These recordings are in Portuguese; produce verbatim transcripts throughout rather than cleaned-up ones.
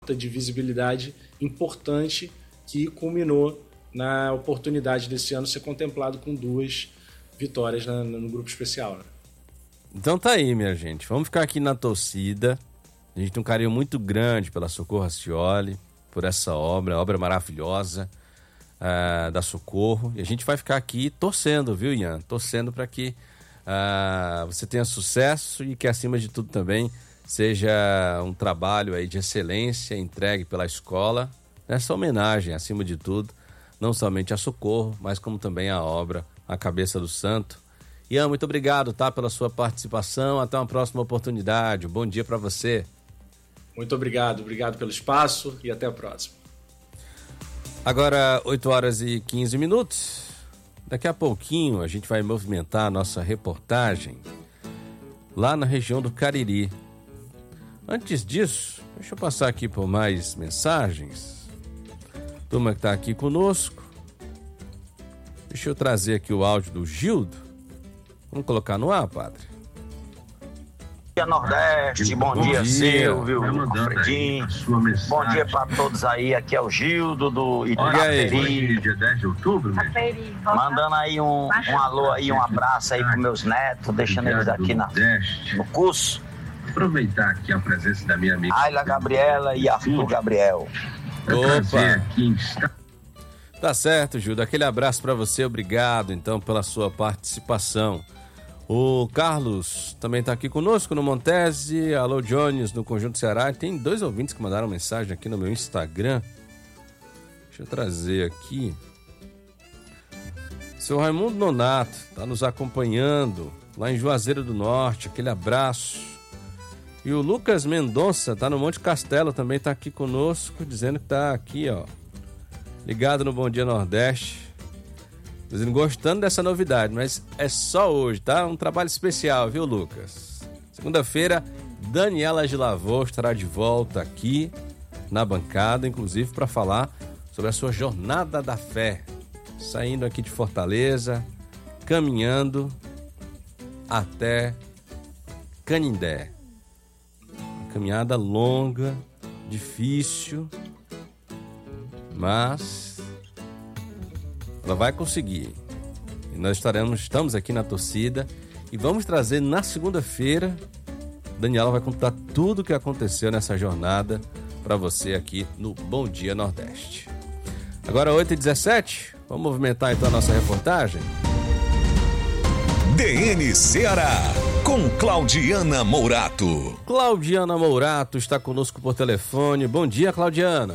porta de visibilidade importante que culminou na oportunidade desse ano ser contemplado com duas vitórias na, no grupo especial. Né? Então tá aí, minha gente. Vamos ficar aqui na torcida. A gente tem um carinho muito grande pela Socorro Racioli, por essa obra, obra maravilhosa uh, da Socorro. E a gente vai ficar aqui torcendo, viu, Ian? Torcendo para que uh, você tenha sucesso e que, acima de tudo, também seja um trabalho aí de excelência entregue pela escola. Nessa homenagem, acima de tudo, não somente a Socorro, mas como também a obra A Cabeça do Santo. Ian, muito obrigado, tá, pela sua participação. Até uma próxima oportunidade. Um bom dia para você. Muito obrigado. Obrigado pelo espaço e até a próxima. Agora, oito horas e quinze minutos. Daqui a pouquinho a gente vai movimentar a nossa reportagem lá na região do Cariri. Antes disso, deixa eu passar aqui por mais mensagens. Turma que está aqui conosco. Deixa eu trazer aqui o áudio do Gildo. Vamos colocar no ar, padre? Bom dia, Nordeste, bom, bom dia, dia, Silvio, Alfredinho, bom dia para todos aí, aqui é o Gildo do Itaperi, dia dez de outubro, né? Mandando aí um, um alô aí, um abraço aí pros meus netos, deixando eles aqui na, no curso. Aproveitar aqui a presença da minha amiga Ayla Gabriela e Arthur Gabriel. Opa! Tá certo, Gildo, aquele abraço para você, obrigado então pela sua participação. O Carlos também está aqui conosco no Montese. Alô, Jones, no Conjunto Ceará. Tem dois ouvintes que mandaram mensagem aqui no meu Instagram. Deixa eu trazer aqui. Seu Raimundo Nonato está nos acompanhando lá em Juazeiro do Norte. Aquele abraço. E o Lucas Mendonça está no Monte Castelo, também está aqui conosco, dizendo que está aqui, ó, ligado no Bom Dia Nordeste. Dizendo, gostando dessa novidade, mas é só hoje, tá? Um trabalho especial, viu, Lucas? Segunda-feira, Daniela Gilavô estará de volta aqui na bancada, inclusive para falar sobre a sua jornada da fé, saindo aqui de Fortaleza, caminhando até Canindé. Uma caminhada longa, difícil, mas ela vai conseguir. E nós estaremos, estamos aqui na torcida e vamos trazer na segunda-feira. Daniela vai contar tudo o que aconteceu nessa jornada para você aqui no Bom Dia Nordeste. Agora oito e dezessete, vamos movimentar então a nossa reportagem. D N Ceará, com Claudiana Mourato. Claudiana Mourato está conosco por telefone. Bom dia, Claudiana.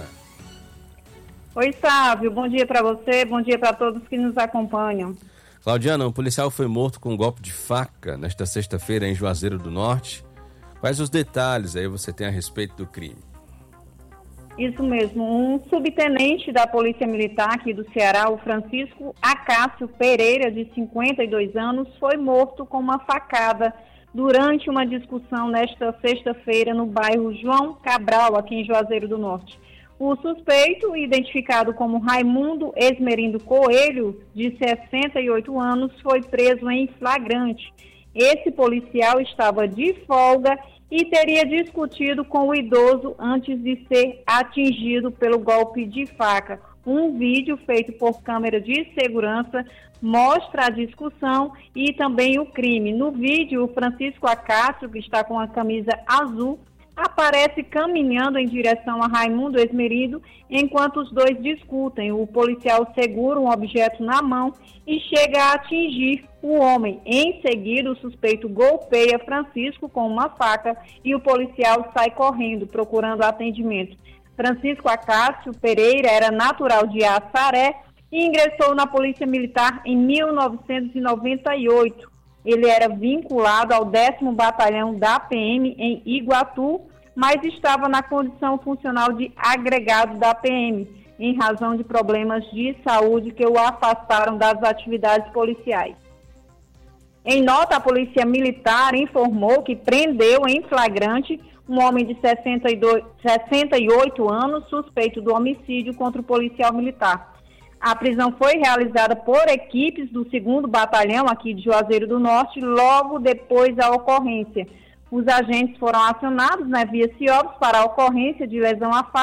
Oi, Sávio, bom dia para você, bom dia para todos que nos acompanham. Claudiana, um policial foi morto com um golpe de faca nesta sexta-feira em Juazeiro do Norte. Quais os detalhes aí você tem a respeito do crime? Isso mesmo, um subtenente da Polícia Militar aqui do Ceará, o Francisco Acácio Pereira, de cinquenta e dois anos, foi morto com uma facada durante uma discussão nesta sexta-feira no bairro João Cabral, aqui em Juazeiro do Norte. O suspeito, identificado como Raimundo Esmerindo Coelho, de sessenta e oito anos, foi preso em flagrante. Esse policial estava de folga e teria discutido com o idoso antes de ser atingido pelo golpe de faca. Um vídeo feito por câmera de segurança mostra a discussão e também o crime. No vídeo, o Francisco Acácio, que está com a camisa azul, aparece caminhando em direção a Raimundo Esmerindo enquanto os dois discutem. O policial segura um objeto na mão e chega a atingir o homem. Em seguida, o suspeito golpeia Francisco com uma faca e o policial sai correndo, procurando atendimento. Francisco Acácio Pereira era natural de Assaré e ingressou na Polícia Militar em mil novecentos e noventa e oito. Ele era vinculado ao décimo Batalhão da P M em Iguatu, mas estava na condição funcional de agregado da P M, em razão de problemas de saúde que o afastaram das atividades policiais. Em nota, a Polícia Militar informou que prendeu em flagrante um homem de sessenta e dois, sessenta e oito anos, suspeito do homicídio contra o policial militar. A prisão foi realizada por equipes do segundo Batalhão aqui de Juazeiro do Norte, logo depois da ocorrência. Os agentes foram acionados, né, via C I O P S para a ocorrência de lesão à face